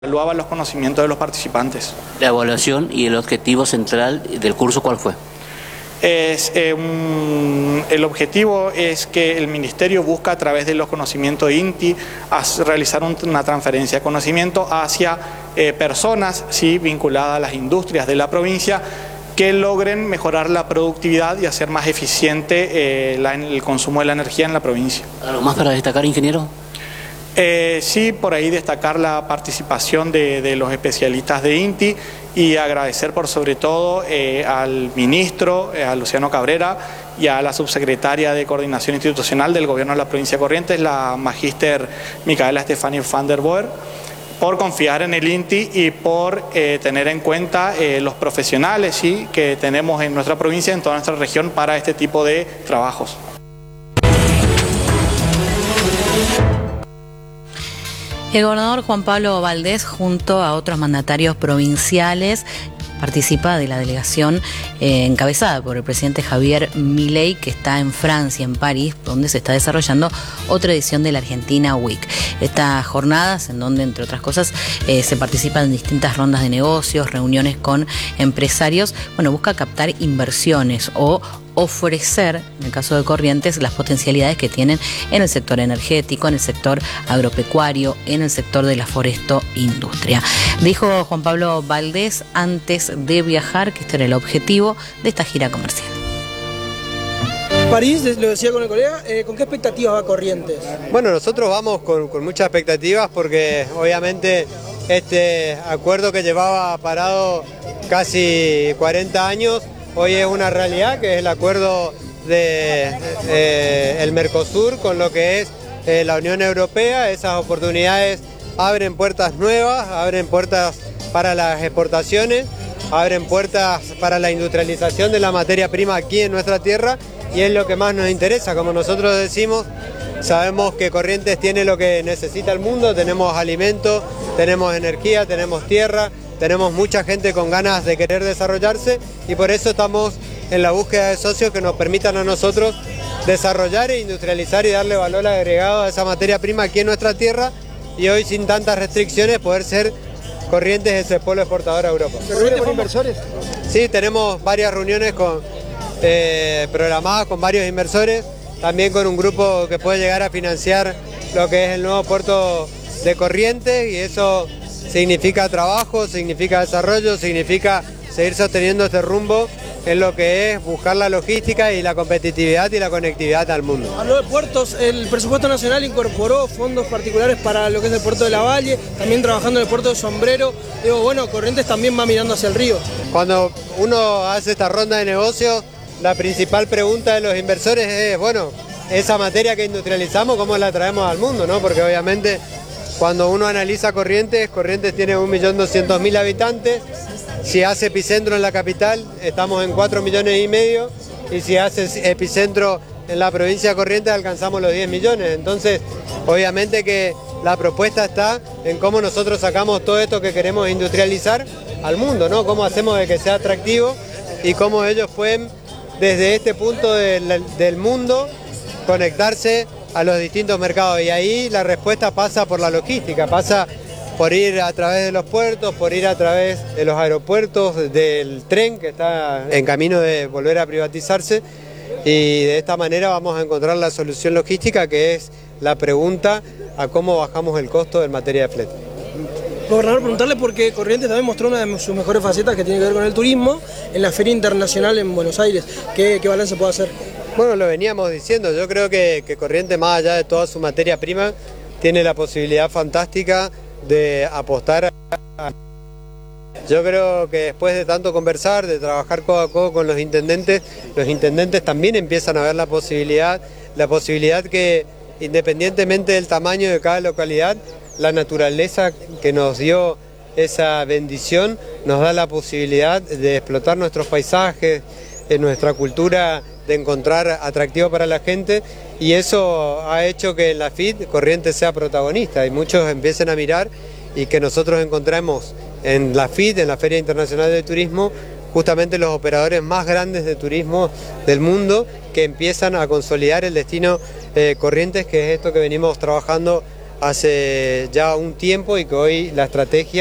Evaluaba los conocimientos de los participantes. La evaluación y el objetivo central del curso, ¿cuál fue? El objetivo es que el Ministerio busca a través de los conocimientos de INTI realizar una transferencia de conocimiento hacia personas vinculadas a las industrias de la provincia que logren mejorar la productividad y hacer más eficiente el consumo de la energía en la provincia. ¿Algo más para destacar, ingeniero? Sí, por ahí destacar la participación de los especialistas de INTI y agradecer por sobre todo al ministro, a Luciano Cabrera, y a la subsecretaria de Coordinación Institucional del Gobierno de la Provincia de Corrientes, la magíster Micaela Estefani van der Boer, por confiar en el INTI y por tener en cuenta los profesionales que tenemos en nuestra provincia, en toda nuestra región, para este tipo de trabajos. El gobernador Juan Pablo Valdés, junto a otros mandatarios provinciales, participa de la delegación encabezada por el presidente Javier Milei, que está en Francia, en París, donde se está desarrollando otra edición de la Argentina Week. Estas jornadas, en donde, entre otras cosas, se participa en distintas rondas de negocios, reuniones con empresarios, busca captar inversiones o ofrecer, en el caso de Corrientes, las potencialidades que tienen en el sector energético, en el sector agropecuario, en el sector de la foresto-industria. Dijo Juan Pablo Valdés antes de viajar que este era el objetivo de esta gira comercial. París, lo decía con el colega, ¿con qué expectativas va Corrientes? Bueno, nosotros vamos con muchas expectativas porque obviamente este acuerdo que llevaba parado casi 40 años, hoy es una realidad, que es el acuerdo del Mercosur con lo que es la Unión Europea. Esas oportunidades abren puertas nuevas, abren puertas para las exportaciones, abren puertas para la industrialización de la materia prima aquí en nuestra tierra, y es lo que más nos interesa. Como nosotros decimos, sabemos que Corrientes tiene lo que necesita el mundo: tenemos alimento, tenemos energía, tenemos tierra, tenemos mucha gente con ganas de querer desarrollarse, y por eso estamos en la búsqueda de socios que nos permitan a nosotros desarrollar e industrializar y darle valor agregado a esa materia prima aquí en nuestra tierra, y hoy sin tantas restricciones poder ser Corrientes ese polo exportador a Europa. ¿Se reúne con inversores? Sí, tenemos varias reuniones programadas con varios inversores, también con un grupo que puede llegar a financiar lo que es el nuevo puerto de Corrientes, y eso significa trabajo, significa desarrollo, significa seguir sosteniendo este rumbo en lo que es buscar la logística y la competitividad y la conectividad al mundo. Habló de puertos, el presupuesto nacional incorporó fondos particulares para lo que es el puerto de La Valle, también trabajando en el puerto de Sombrero. Corrientes también va mirando hacia el río. Cuando uno hace esta ronda de negocios, la principal pregunta de los inversores es, esa materia que industrializamos, ¿cómo la traemos al mundo?, ¿no? Porque obviamente cuando uno analiza Corrientes tiene 1.200.000 habitantes. Si hace epicentro en la capital, estamos en 4,5 millones, y si hace epicentro en la provincia de Corrientes, alcanzamos los 10 millones. Entonces, obviamente que la propuesta está en cómo nosotros sacamos todo esto que queremos industrializar al mundo, ¿no? Cómo hacemos de que sea atractivo y cómo ellos pueden, desde este punto del mundo, conectarse a los distintos mercados. Y ahí la respuesta pasa por la logística, pasa por ir a través de los puertos, por ir a través de los aeropuertos, del tren que está en camino de volver a privatizarse, y de esta manera vamos a encontrar la solución logística, que es la pregunta a cómo bajamos el costo en materia de flete. Gobernador, preguntarle porque Corrientes también mostró una de sus mejores facetas, que tiene que ver con el turismo, en la Feria Internacional en Buenos Aires. ¿Qué balance puede hacer? Bueno, lo veníamos diciendo, yo creo que Corrientes, más allá de toda su materia prima, tiene la posibilidad fantástica de apostar Yo creo que después de tanto conversar, de trabajar codo a codo con los intendentes también empiezan a ver la posibilidad que, independientemente del tamaño de cada localidad, la naturaleza que nos dio esa bendición nos da la posibilidad de explotar nuestros paisajes, nuestra cultura, de encontrar atractivo para la gente, y eso ha hecho que en la FIT Corrientes sea protagonista y muchos empiecen a mirar, y que nosotros encontremos en la FIT, en la Feria Internacional de Turismo, justamente los operadores más grandes de turismo del mundo, que empiezan a consolidar el destino Corrientes, que es esto que venimos trabajando hace ya un tiempo y que hoy la estrategia